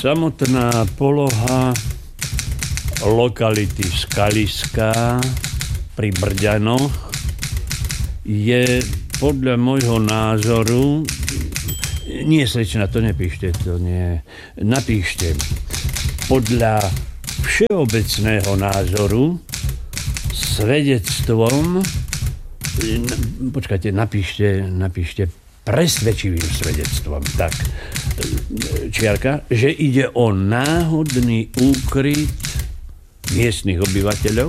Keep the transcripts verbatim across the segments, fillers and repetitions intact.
Samotná poloha lokality Skaliská pri Brďanoch je podľa môjho názoru... Nie, slečna, to nepíšte, to nie. Napíšte. Podľa všeobecného názoru svedectvom... Počkajte, napíšte, napíšte presvedčivým svedectvom. Tak, čiarka, že ide o náhodný úkryt miestnych obyvateľov,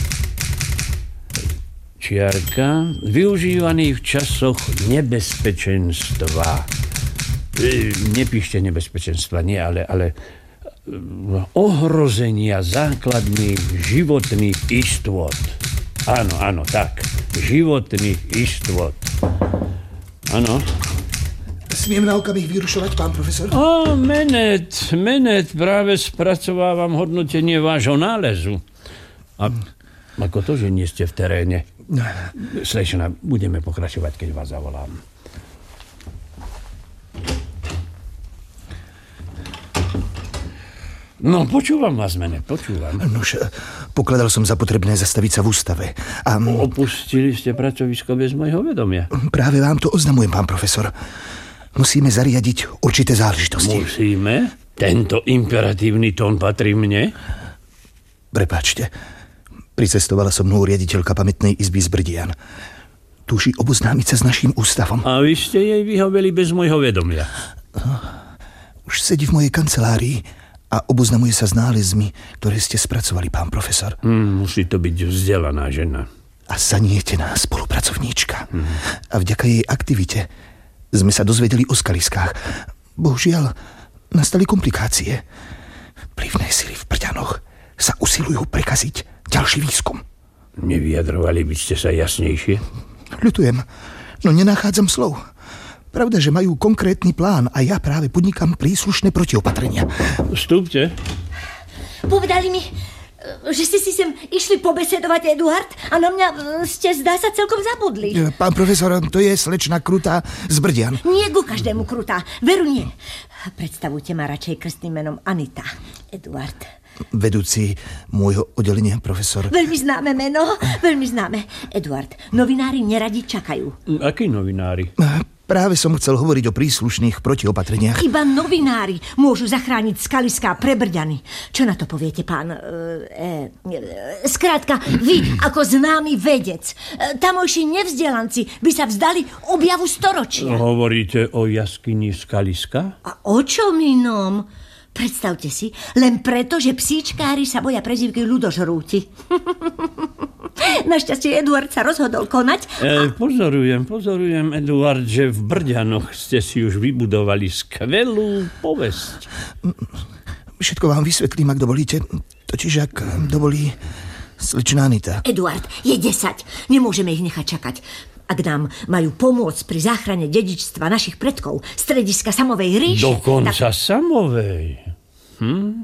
čiarka, využívaný v časoch nebezpečenstva. Nepíšte nebezpečenstva, nie, ale, ale ohrozenia základných životných istôt. Áno, áno, tak. Životných istôt. Áno. Smiem na okamih vyrušovať, pán profesor? Ó, menet, menet, práve spracovávam hodnotenie vášho nálezu. A ako to, že nie ste v teréne? Slečna, budeme pokračovať, keď vás zavolám. No, počúvam vás, menet, počúvam. Nož, pokladal som za potrebné zastaviť sa v ústave. A... Opustili ste pracovisko bez mojho vedomia? Práve vám to oznamujem, pán profesor. Musíme zariadiť určité záležitosti. Musíme? Tento imperatívny tón patrí mne? Prepáčte. Pricestovala so mnou riaditeľka pamätnej izby z Brdian. Túži oboznámiť sa s naším ústavom. A vy ste jej vyhoveli bez môjho vedomia? Už sedí v mojej kancelárii a oboznamuje sa s nálezmi, ktoré ste spracovali, pán profesor. Hmm, musí to byť vzdelaná žena. A zanietená spolupracovníčka. Hmm. A vďaka jej aktivite sme sa dozvedeli o skaliskách. Bohužiaľ, nastali komplikácie. Vplyvné sily v Brďanoch sa usilujú prekaziť ďalší výskum. Nevyjadrovali by ste sa jasnejšie? Ľutujem, no nenachádzam slov. Pravda, že majú konkrétny plán a ja práve podnikám príslušné protiopatrenia. Vstúpte. Povedali mi, že ste si sem išli pobesedovať, Eduard, a na mňa ste, zdá sa, celkom zabudli. Pán profesor, to je slečna Krutá z Brdian. Nie ku každému Krutá, veru nie. Predstavujte ma radšej krstným menom Anita, Eduard. Vedúci môjho oddelenia, profesor. Veľmi známe meno, veľmi známe. Eduard, novinári neradi čakajú. Akí novinári? Práve som chcel hovoriť o príslušných protiopatreniach. Iba novinári môžu zachrániť skaliská pre Brďany. Čo na to poviete, pán? E, e, skrátka, vy ako známy vedec, e, tamojší nevzdelanci by sa vzdali objavu storočia. Hovoríte o jaskyni Skaliska? A o čom inom? Predstavte si, len preto, že psíčkári sa boja prezývky ľudožrúti. Našťastie Eduard sa rozhodol konať. A... E, pozorujem, pozorujem, Eduard, že v Brďanoch ste si už vybudovali skvelú povesť. Všetko vám vysvetlím, ak dovolíte. Totiž, ak dovolí slečná Anita. Eduard, je desať. Nemôžeme ich nechať čakať. Ak nám majú pomôcť pri záchrane dedičstva našich predkov, strediska Samovej ríše... Dokonca tak... Samovej. Hm?